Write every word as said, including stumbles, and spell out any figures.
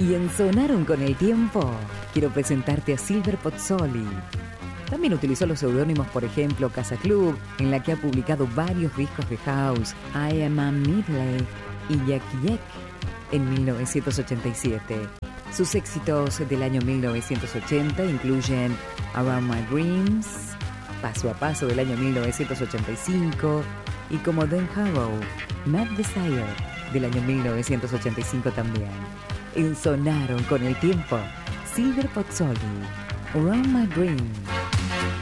Y en Sonaron con el tiempo, quiero presentarte a Silver Pozzoli. También utilizó los seudónimos, por ejemplo, Casa Club, en la que ha publicado varios discos de house, I Am a Midley y Jack Jack en mil novecientos ochenta y siete. Sus éxitos del año mil novecientos ochenta incluyen Around My Dreams, Paso a Paso del año mil novecientos ochenta y cinco y como Dan Harrow, Mad Desire del año mil novecientos ochenta y cinco también. En Sonaron con el tiempo, Silver Pozzoli, Around My Dreams.